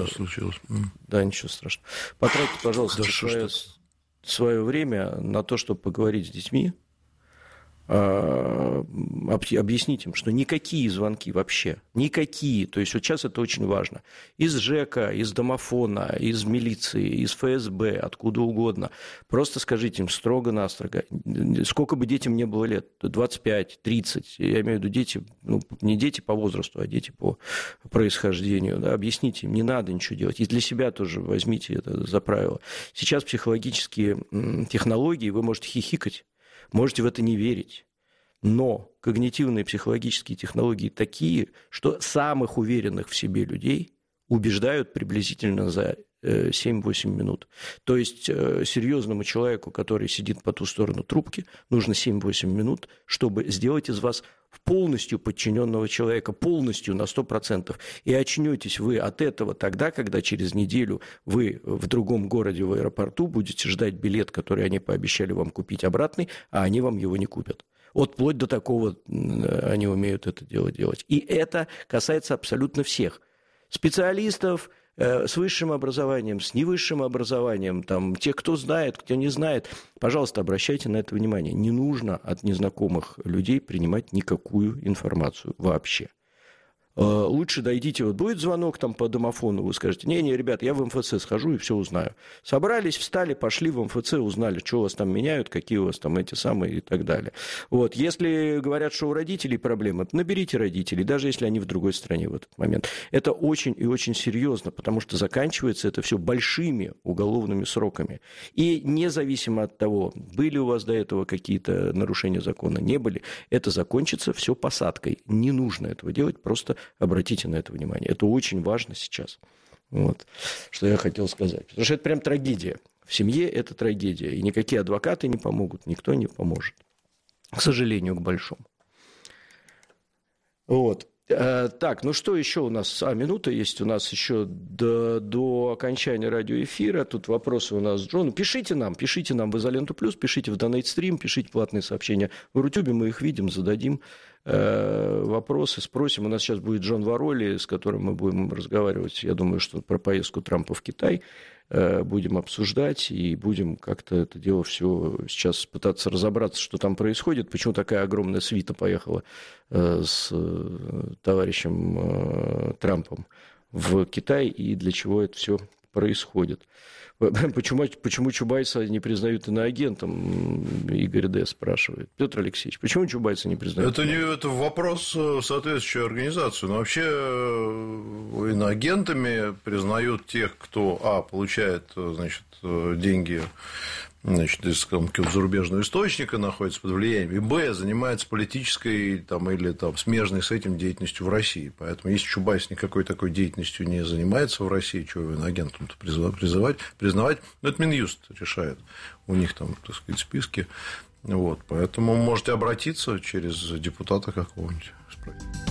случилось. Да, ничего страшного. Потратьте, пожалуйста, свое время на то, чтобы поговорить с детьми, объяснить им, что никакие звонки вообще, никакие, то есть вот сейчас это очень важно, из ЖЭКа, из домофона, из милиции, из ФСБ, откуда угодно, просто скажите им строго-настрого, сколько бы детям не было лет, 25, 30, я имею в виду дети, ну, не дети по возрасту, а дети по происхождению, да, объясните им, не надо ничего делать, и для себя тоже возьмите это за правило. Сейчас психологические технологии, вы можете хихикать, можете в это не верить, но когнитивные психологические технологии такие, что самых уверенных в себе людей убеждают приблизительно за 7-8 минут. То есть серьезному человеку, который сидит по ту сторону трубки, нужно 7-8 минут, чтобы сделать из вас полностью подчиненного человека, полностью на 100%. И очнетесь вы от этого тогда, когда через неделю вы в другом городе в аэропорту будете ждать билет, который они пообещали вам купить обратный, а они вам его не купят. Вот вплоть до такого они умеют это дело делать. И это касается абсолютно всех. Специалистов с высшим образованием, с невысшим образованием, там, те, кто знает, кто не знает, пожалуйста, обращайте на это внимание. Не нужно от незнакомых людей принимать никакую информацию вообще. Лучше дойдите, вот будет звонок там по домофону, вы скажете, не, ребят, я в МФЦ схожу и все узнаю. Собрались, встали, пошли в МФЦ, узнали, что у вас там меняют, какие у вас там эти самые и так далее. Вот. Если говорят, что у родителей проблемы, наберите родителей, даже если они в другой стране в этот момент. Это очень и очень серьезно, потому что заканчивается это все большими уголовными сроками. И независимо от того, были у вас до этого какие-то нарушения закона, не были, это закончится все посадкой. Не нужно этого делать, просто обратите на это внимание. Это очень важно сейчас. Вот, что я хотел сказать. Потому что это прям трагедия. В семье это трагедия. И никакие адвокаты не помогут, никто не поможет. К сожалению, к большому. Вот. Так, ну что еще у нас? Минута есть у нас еще до окончания радиоэфира. Тут вопросы у нас с Джоном. Пишите нам в Изоленту Плюс, пишите в Донейтстрим, пишите платные сообщения в Рутюбе, мы их видим, зададим вопросы, спросим. У нас сейчас будет Джон Вороли, с которым мы будем разговаривать, я думаю, что про поездку Трампа в Китай будем обсуждать и будем как-то это дело все сейчас пытаться разобраться, что там происходит, почему такая огромная свита поехала с товарищем Трампом в Китай и для чего это все происходит. Почему Чубайса не признают иноагентом, Игорь Д. спрашивает. Петр Алексеевич, почему Чубайса не признают? Это вопрос в соответствующую организацию. Но вообще иноагентами признают тех, кто, получает, значит, деньги, значит, из какого-то зарубежного источника, находится под влиянием, и, б, занимается политической там, или там, смежной с этим деятельностью в России. Поэтому, если Чубайс никакой такой деятельностью не занимается в России, чего его иноагентом-то признавать, это Минюст решает. У них там, так сказать, списки. Вот. Поэтому можете обратиться через депутата какого-нибудь.